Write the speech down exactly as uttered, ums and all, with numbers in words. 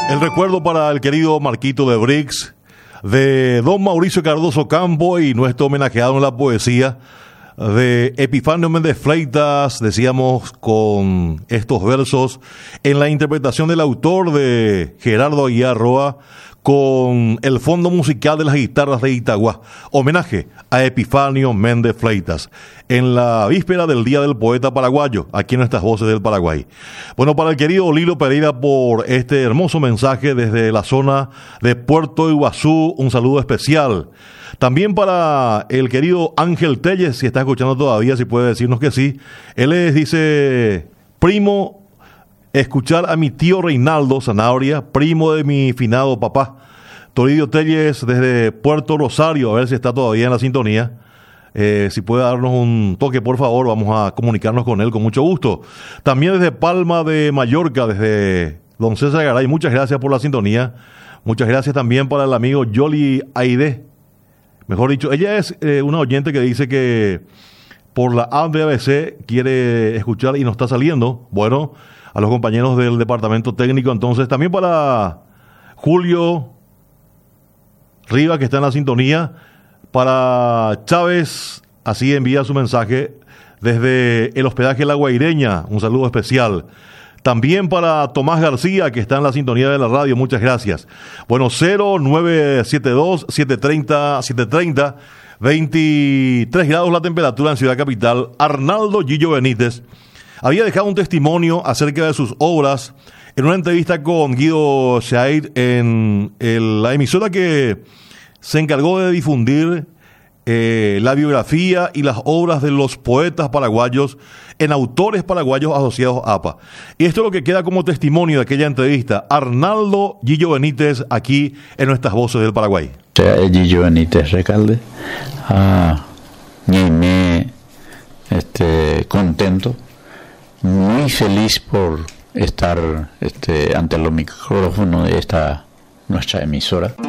El recuerdo para el querido Marquito de Brix, de don Mauricio Cardoso Campo y nuestro homenajeado en la poesía, de Epifanio Méndez Fleitas, decíamos, con estos versos en la interpretación del autor de Gerardo Aguiar Roa, con el fondo musical de las guitarras de Itagua. Homenaje a Epifanio Méndez Fleitas en la víspera del Día del Poeta Paraguayo, aquí en Nuestras Voces del Paraguay. Bueno, para el querido Lilo Pereira, por este hermoso mensaje desde la zona de Puerto Iguazú, un saludo especial. También para el querido Ángel Telles, si está escuchando todavía, si puede decirnos que sí. Él les dice: primo, escuchar a mi tío Reinaldo Zanabria, primo de mi finado papá. Toribio Telles desde Puerto Rosario, a ver si está todavía en la sintonía. Eh, si puede darnos un toque, por favor, vamos a comunicarnos con él con mucho gusto. También desde Palma de Mallorca, desde don César Garay, muchas gracias por la sintonía. Muchas gracias también para el amigo Yoli Aide. Mejor dicho, ella es eh, una oyente que dice que por la A B C quiere escuchar y no está saliendo. Bueno, a los compañeros del departamento técnico, entonces, también para Julio Rivas, que está en la sintonía, para Chávez, así envía su mensaje desde el hospedaje La Guaireña, un saludo especial. También para Tomás García, que está en la sintonía de la radio, muchas gracias. Bueno, cero nueve siete dos, siete tres cero, siete tres cero, veintitrés grados la temperatura en Ciudad Capital. Arnaldo Gillo Benítez había dejado un testimonio acerca de sus obras en una entrevista con Guido Shair en el, la emisora que se encargó de difundir eh, la biografía y las obras de los poetas paraguayos en Autores Paraguayos Asociados A P A. Y esto es lo que queda como testimonio de aquella entrevista. Arnaldo Gillo Benítez, aquí en Nuestras Voces del Paraguay. Gillo Benítez Recalde, ah, y me este, contento, muy feliz por estar este, ante los micrófonos de esta nuestra emisora.